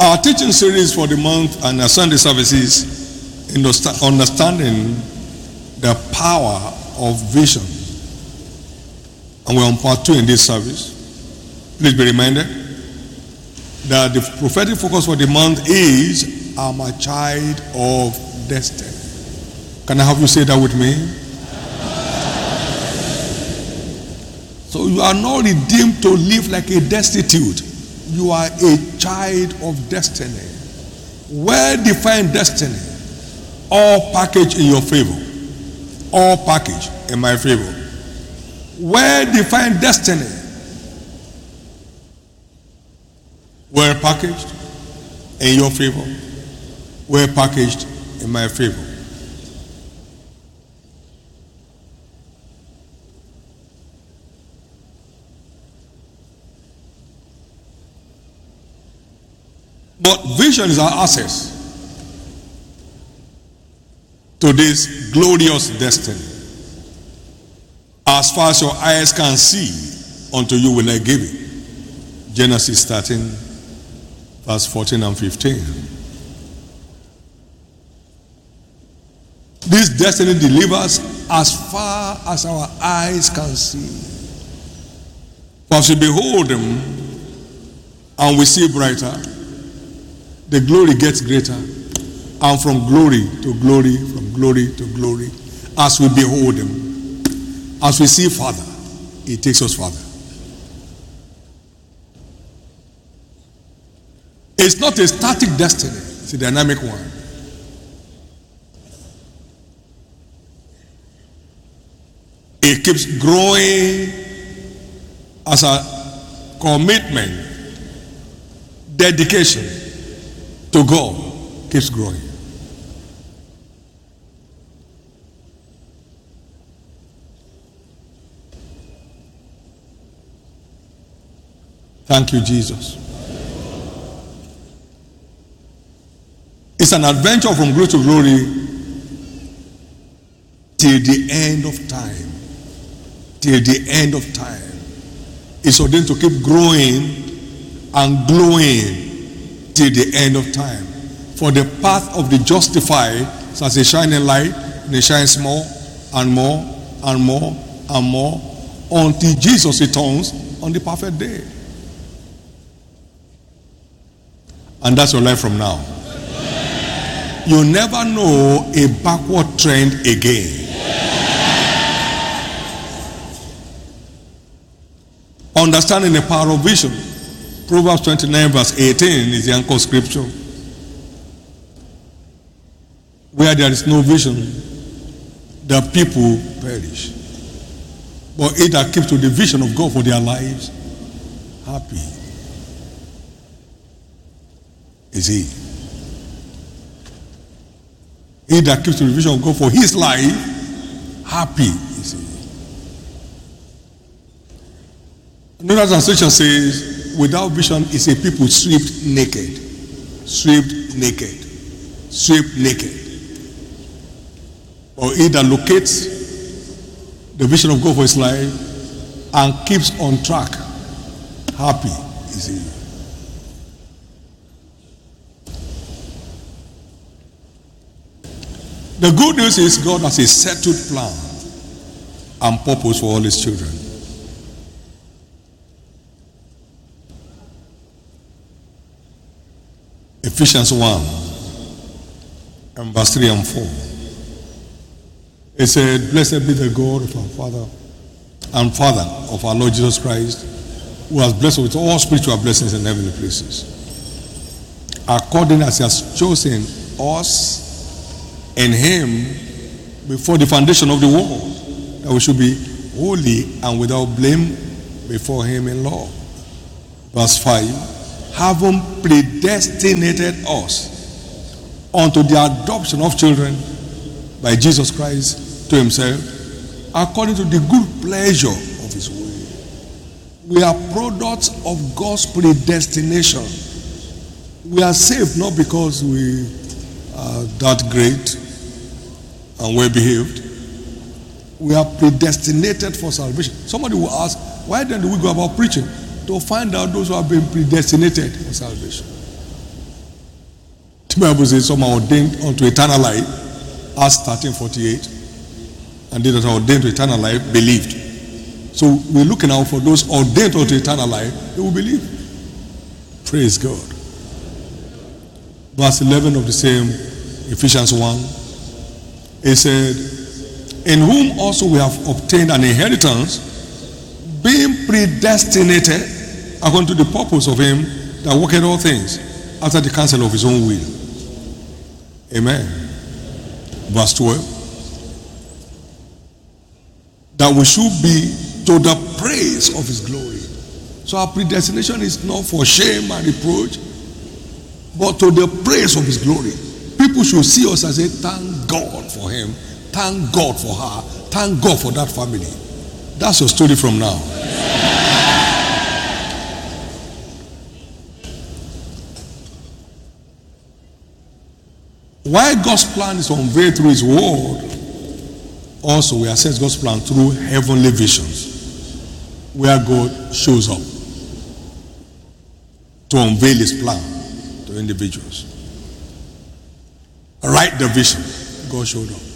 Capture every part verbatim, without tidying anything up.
Our teaching series for the month and our Sunday services in understanding the power of vision. And we're on part two in this service. Please be reminded that the prophetic focus for the month is I'm a child of destiny. Can I have you say that with me? So you are not redeemed to live like a destitute. You are a child of destiny. Well-defined destiny. All packaged in your favor. All packaged in my favor. Well-defined destiny. Well packaged in your favor. Well packaged in my favor. But vision is our access to this glorious destiny. As far as your eyes can see, unto you will I give it. Genesis thirteen, verse fourteen and fifteen. This destiny delivers as far as our eyes can see. For as we behold him and we see brighter, the glory gets greater, and from glory to glory, from glory to glory, as we behold him, as we see farther, he takes us farther. It's not a static destiny, it's a dynamic one. It keeps growing as a commitment, dedication to God keeps growing. Thank you, Jesus. It's an adventure from glory to glory till the end of time. Till the end of time. It's ordained to keep growing and glowing till the end of time. For the path of the justified is as a shining light, and it shines more and more and more and more until Jesus returns on the perfect day. And that's your life from now. You never know a backward trend again. Understanding the power of vision. Proverbs twenty-nine verse eighteen is the anchor scripture. Where there is no vision, the people perish. But he that keeps to the vision of God for their lives, happy is he. He that keeps to the vision of God for his life, happy is he. Another translation says, without vision is a people stripped naked. Stripped naked. Stripped naked. Or he that locates the vision of God for his life and keeps on track, happy is he. The good news is God has a settled plan and purpose for all his children. Ephesians one and verse three and four. It said, blessed be the God of our Father and Father of our Lord Jesus Christ, who has blessed us with all spiritual blessings in heavenly places, according as he has chosen us in him before the foundation of the world, that we should be holy and without blame before him in love. Verse five, having predestinated us unto the adoption of children by Jesus Christ to himself, according to the good pleasure of his will. We are products of God's predestination. We are saved not because we are that great and well behaved. We are predestinated for salvation. Somebody will ask, why then do we go about preaching? To find out those who have been predestinated for salvation. The Bible says some are ordained unto eternal life, Acts thirteen forty-eight, and they that are ordained to eternal life believed. So we're looking out for those ordained unto eternal life, they will believe. Praise God. Verse eleven of the same Ephesians one, it said, in whom also we have obtained an inheritance, being predestinated according to the purpose of him that worketh all things after the counsel of his own will. Amen. Verse twelve. That we should be to the praise of his glory. So our predestination is not for shame and reproach, but to the praise of his glory. People should see us and say, thank God for him, thank God for her, thank God for that family. That's your story from now. Why God's plan is unveiled through his word, also we assess God's plan through heavenly visions, where God shows up to unveil his plan to individuals. Write the vision, God showed up.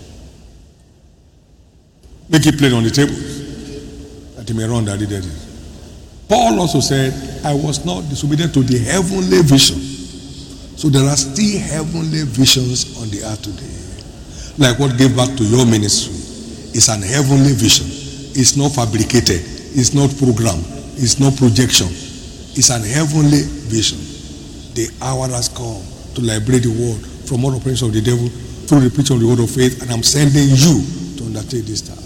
Make it plain on the tables that he may run that he did it. Paul also said, I was not disobedient to the heavenly vision. So there are still heavenly visions on the earth today. Like what gave birth to your ministry. It's an heavenly vision. It's not fabricated. It's not programmed. It's not projection. It's an heavenly vision. The hour has come to liberate the world from all oppression of the devil through the preaching of the word of faith, and I'm sending you to undertake this task.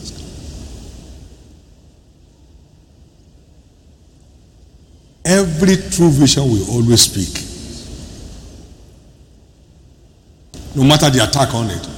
Every true vision will always speak. No matter the attack on it.